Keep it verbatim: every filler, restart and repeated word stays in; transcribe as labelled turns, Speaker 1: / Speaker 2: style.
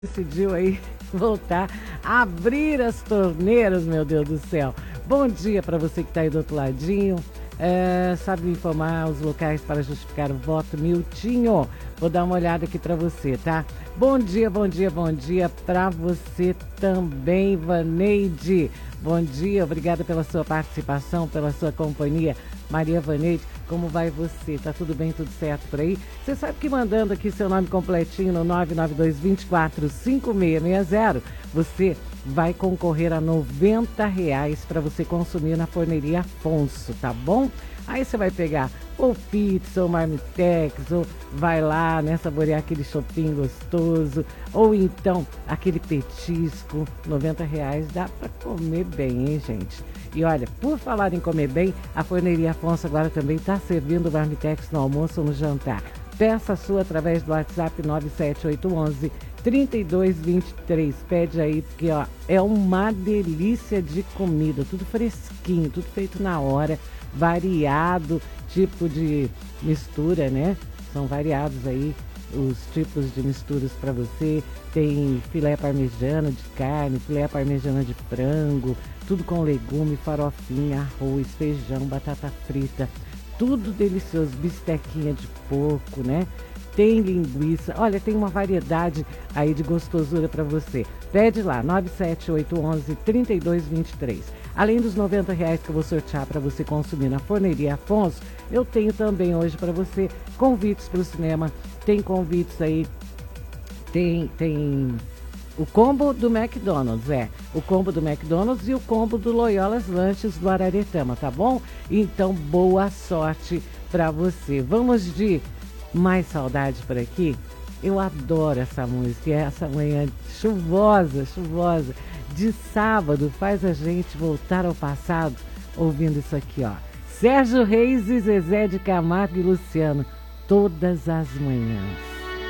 Speaker 1: Decidiu aí voltar a abrir as torneiras, meu Deus do céu. Bom dia para você que está aí do outro ladinho. É, sabe informar os locais para justificar o voto, Miltinho? Vou dar uma olhada aqui para você, tá? Bom dia, bom dia, bom dia para você também, Vaneide. Bom dia, obrigada pela sua participação, pela sua companhia. Maria Vaneide, como vai você? Tá tudo bem, tudo certo por aí? Você sabe que mandando aqui seu nome completinho no nove nove dois, dois quatro, cinco seis seis zero, você vai concorrer a noventa reais para você consumir na Forneria Afonso, tá bom? Aí você vai pegar ou pizza, ou marmitex, ou vai lá, né, saborear aquele chopinho gostoso, ou então aquele petisco. Noventa reais dá para comer bem, hein, gente? E olha, por falar em comer bem, a Forneria Afonso agora também está servindo marmitex no almoço ou no jantar. Peça a sua através do WhatsApp nove sete oito um um, três dois dois três. Pede aí, porque ó, é uma delícia de comida, tudo fresquinho, tudo feito na hora, variado, tipo de mistura, né? São variados aí os tipos de misturas para você. Tem filé parmegiana de carne, filé parmegiana de frango, tudo com legume, farofinha, arroz, feijão, batata frita, tudo delicioso, bistequinha de porco, né? Tem linguiça, olha, tem uma variedade aí de gostosura para você. Pede lá, nove sete oito um um, três dois dois três. Além dos noventa reais que eu vou sortear para você consumir na Forneria Afonso, eu tenho também hoje para você convites para o cinema. Tem convites aí, tem, tem o combo do McDonald's, é. O combo do McDonald's e o combo do Loyola's Lanches do Araretama, tá bom? Então, boa sorte para você. Vamos de Mais Saudade por aqui? Eu adoro essa música, essa manhã chuvosa, chuvosa, de sábado, faz a gente voltar ao passado ouvindo isso aqui, ó. Sérgio Reis e Zezé de Camargo e Luciano, Todas as Manhãs.